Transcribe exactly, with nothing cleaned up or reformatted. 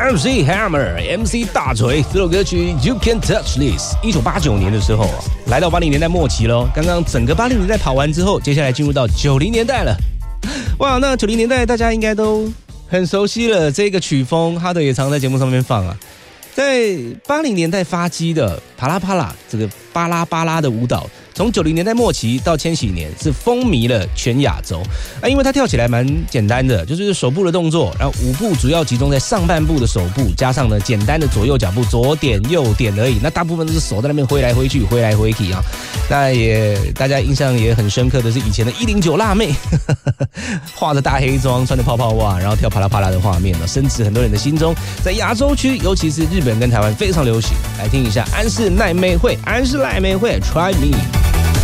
M C Hammer、M C 大锤这首歌曲 You Can Touch This， 一九八九年的时候啊，来到八零年代末期喽。刚刚整个八零年代跑完之后，接下来进入到九零年代了。哇，那九零年代大家应该都很熟悉了，这个曲风哈德也常在节目上面放啊。在八零年代发迹的啪啦啪啦这个巴拉巴拉的舞蹈，从九零年代末期到千禧年是风靡了全亚洲啊，因为它跳起来蛮简单的，就是手部的动作，然后舞步主要集中在上半部的手部，加上呢简单的左右脚步，左点右点而已。那大部分都是手在那边挥来挥去，挥来挥去啊。那也大家印象也很深刻的是以前的一零九辣妹，画着大黑妆，穿着泡泡袜，然后跳啪啦啪啦的画面呢，深植很多人的心中。在亚洲区，尤其是日本跟台湾非常流行。来听一下安室奈美惠，安室奈美惠 ，Try Me。